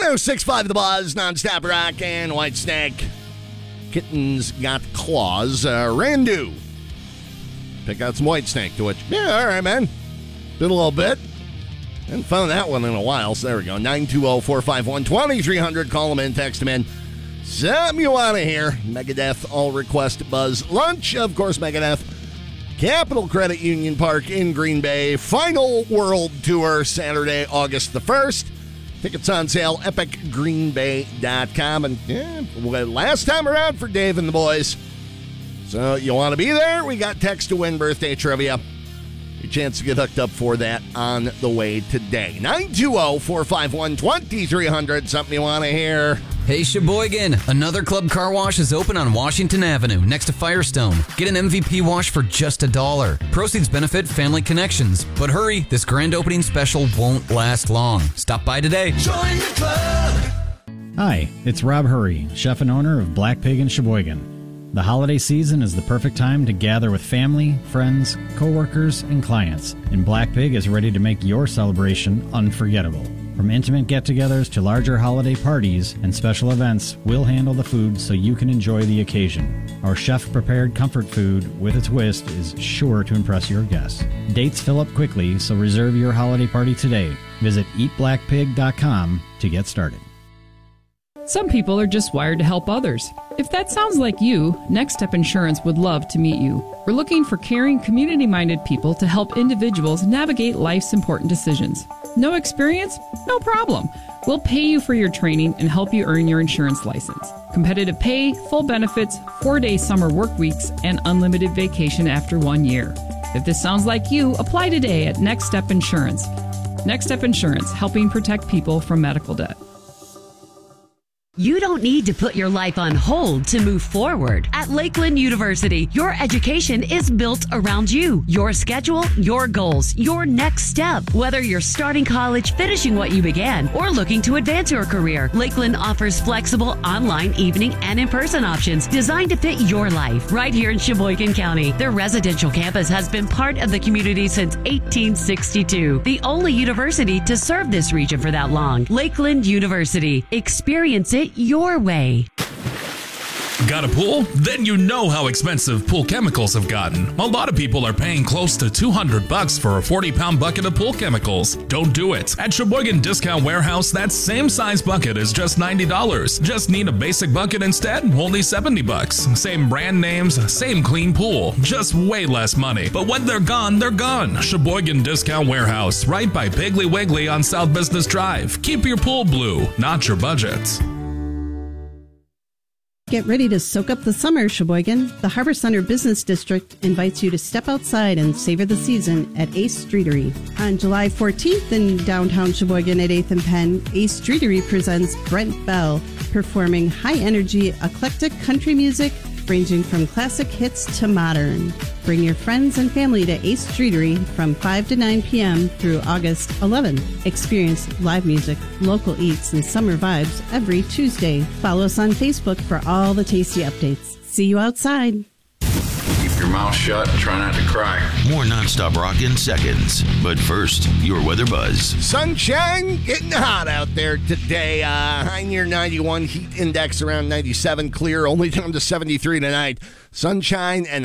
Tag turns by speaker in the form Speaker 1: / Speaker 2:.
Speaker 1: 106.5 The Buzz, nonstop rock and Whitesnake. Kittens got claws. Randu. Pick out some Whitesnake, to which, yeah, all right, man. Been a little bit. Haven't found that one in a while, so there we go. 920-451-2300. Call them in, text them in. Something you want to hear. Megadeth All Request Buzz Lunch. Of course, Megadeth. Capital Credit Union Park in Green Bay. Final World Tour, Saturday, August the 1st. Tickets on sale, epicgreenbay.com. And yeah, last time around for Dave and the boys. So you want to be there? We got text to win birthday trivia. Your chance to get hooked up for that on the way today. 920-451-2300. Something you want to hear.
Speaker 2: Hey, Sheboygan, another Club Car Wash is open on Washington Avenue next to Firestone. Get an MVP wash for just $1. Proceeds benefit Family Connections. But hurry, this grand opening special won't last long. Stop by today.
Speaker 3: Join the club.
Speaker 4: Hi, it's Rob Hurry, chef and owner of Black Pig in Sheboygan. The holiday season is the perfect time to gather with family, friends, coworkers, and clients, and Black Pig is ready to make your celebration unforgettable. From intimate get-togethers to larger holiday parties and special events, we'll handle the food so you can enjoy the occasion. Our chef-prepared comfort food with a twist is sure to impress your guests. Dates fill up quickly, so reserve your holiday party today. Visit eatblackpig.com to get started.
Speaker 5: Some people are just wired to help others. If that sounds like you, Next Step Insurance would love to meet you. We're looking for caring, community-minded people to help individuals navigate life's important decisions. No experience? No problem. We'll pay you for your training and help you earn your insurance license. Competitive pay, full benefits, 4-day summer work weeks, and unlimited vacation after 1 year. If this sounds like you, apply today at Next Step Insurance. Next Step Insurance, helping protect people from medical debt.
Speaker 6: You don't need to put your life on hold to move forward. At Lakeland University, your education is built around you, your schedule, your goals, your next step. Whether you're starting college, finishing what you began, or looking to advance your career, Lakeland offers flexible online, evening, and in-person options designed to fit your life. Right here in Sheboygan County, their residential campus has been part of the community since 1862. The only university to serve this region for that long. Lakeland University. Experience it your way.
Speaker 7: Got a pool? Then you know how expensive pool chemicals have gotten. A lot of people are paying close to $200 for a 40-pound bucket of pool chemicals. Don't do it. At Sheboygan Discount Warehouse, that same size bucket is just $90. Just need a basic bucket instead? Only $70. Same brand names, same clean pool, just way less money. But when they're gone, they're gone. Sheboygan Discount Warehouse, right by Piggly Wiggly on South Business Drive. Keep your pool blue, not your budget.
Speaker 8: Get ready to soak up the summer, Sheboygan. The Harbor Center Business District invites you to step outside and savor the season at Ace Streetery. On July 14th in downtown Sheboygan at 8th and Penn, Ace Streetery presents Brent Bell, performing high-energy, eclectic country music ranging from classic hits to modern. Bring your friends and family to Ace Streetery from 5 to 9 p.m. through August 11th. Experience live music, local eats, and summer vibes every Tuesday. Follow us on Facebook for all the tasty updates. See you outside.
Speaker 9: Keep your mouth shut and try not to cry.
Speaker 3: More nonstop rock in seconds. But first, your weather buzz.
Speaker 1: Sunshine, getting hot out there today. High near 91, heat index around 97, clear, only down to 73 tonight. Sunshine and